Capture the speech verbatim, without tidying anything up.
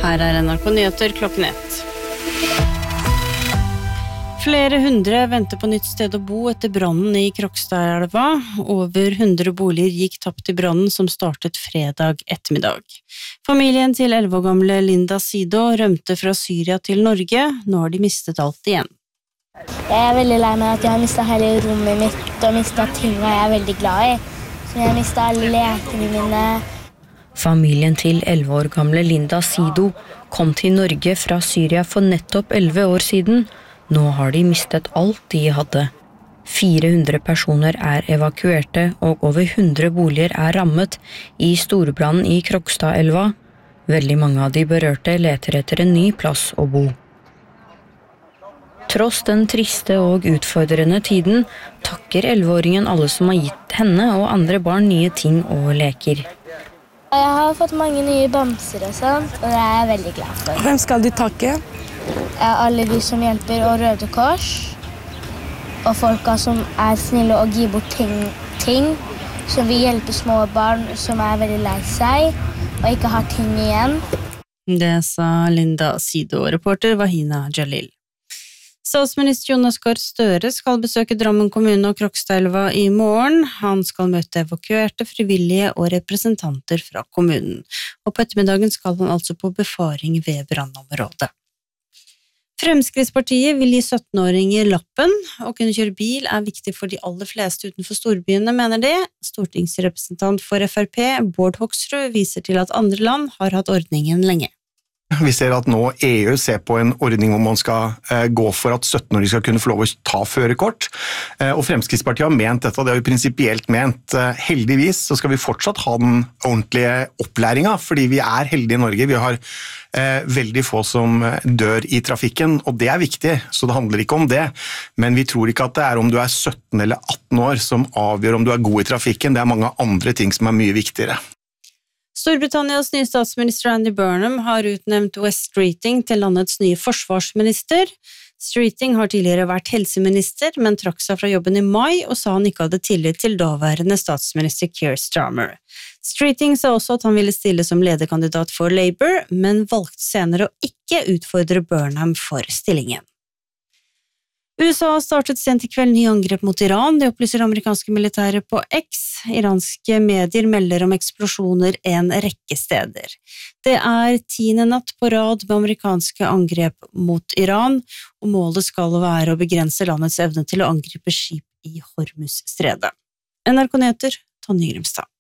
Her er N R K Nyheter klokken ett. Flere hundre venter på nytt sted å bo etter brannen i Krokstadelva. Over hundre boliger gikk tapt i brannen som startet fredag ettermiddag. Familien til elleve år gamle Linda Sido rømte fra Syria til Norge. Nå har de mistet alt igjen. Jeg er veldig lei meg at jeg har mistet hele rommet mitt og mistet ting jeg er veldig glad i. Så jeg har mistet alle lekene mine. Familien til elleve år gamle Linda Sido kom til Norge fra Syria for nettopp elleve år siden. Nå har de mistet alt de hadde. fire hundre personer er evakuerte, og over hundre boliger er rammet i storbrannen i Krokstadelva. Veldig mange av de berørte leter etter en ny plass å bo. Tross den triste og utfordrende tiden, takker elleveåringen alle som har gitt henne og andre barn nye ting og leker. Jeg har fått mange nye bamser og sånt, og det er jeg veldig glad for. Hvem skal du takke? Alle de som hjelper, og Røde Kors. Og folka som er snille og gir bort ting, ting som vil hjelpe små barn som er veldig lei seg, og ikke har ting igjen. Det sa Linda Sido, reporter Wahina Jalil. Statsminister Jonas Gahr Støre skal besøke Drammen kommune og Krokstadelva i morgen. Han skal møte evakuerte, frivillige og representanter fra kommunen. Og på ettermiddagen skal han altså på befaring ved brannområdet. Fremskrittspartiet vil gi syttenåringer lappen. Å kunne kjøre bil er viktig for de aller fleste utenfor storbyene, mener de. Stortingsrepresentant for F R P, Bård Hoksrud, viser til at andre land har hatt ordningen lenge. Vi ser at nå E U ser på en ordning hvor man skal eh, gå for at syttenåringer skal kunne få lov å ta førerkort. Eh, og Fremskrittspartiet har ment dette, og det har jo prinsipielt ment. Eh, heldigvis så skal vi fortsatt ha den ordentlige opplæringen, fordi vi er heldige i Norge. Vi har eh, veldig få som dør i trafikken, og det er viktig, så det handler ikke om det. Men vi tror ikke at det er om du er sytten eller atten år som avgjør om du er god i trafikken. Det er mange andre ting som er mye viktigere. Storbritannias nye statsminister Andy Burnham har utnevnt Wes Streeting til landets nye forsvarsminister. Streeting har tidligere vært helseminister, men trakk seg fra jobben i mai og sa han ikke hadde tillit til daværende statsminister Keir Starmer. Streeting sa også at han ville stille som lederkandidat for Labour, men valgte senere å ikke utfordre Burnham for stillingen. U S A har startet sent i kveld nye angrep mot Iran, det opplyser amerikanske militære på X. Iranske medier melder om eksplosjoner en rekke steder. Det er tiende natt på rad med amerikanske angrep mot Iran, og målet skal være å begrense landets evne til å angripe skip i Hormuzstredet. N R K Nyheter, Tonje Grimstad.